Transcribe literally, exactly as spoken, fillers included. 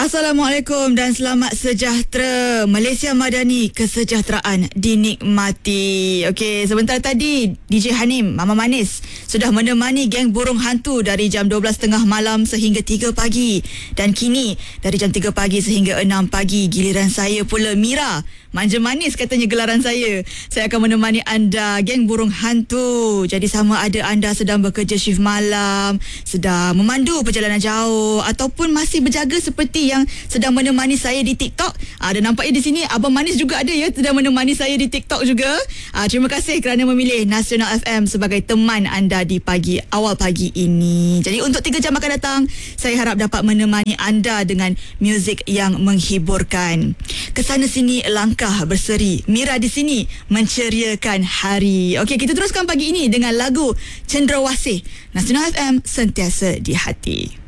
Assalamualaikum dan selamat sejahtera. Malaysia Madani, kesejahteraan dinikmati. Okey, sebentar tadi D J Hanim, Mama Manis sudah menemani geng burung hantu dari jam dua belas tiga puluh malam sehingga tiga pagi. Dan kini dari jam tiga pagi sehingga enam pagi giliran saya pula, Mira. Manja manis katanya gelaran saya. Saya akan menemani anda geng burung hantu. Jadi sama ada anda sedang bekerja shift malam, sedang memandu perjalanan jauh, ataupun masih berjaga seperti yang sedang menemani saya di TikTok. Ah, dan nampaknya di sini Abang Manis juga ada ya, sedang menemani saya di TikTok juga. Ah, terima kasih kerana memilih Nasional F M sebagai teman anda di pagi awal pagi ini. Jadi untuk tiga jam akan datang, saya harap dapat menemani anda dengan muzik yang menghiburkan. Kesana sini langkah berseri, Mira di sini menceriakan hari. Okey, kita teruskan pagi ini dengan lagu Cendrawasih. Nasional F M, sentiasa di hati.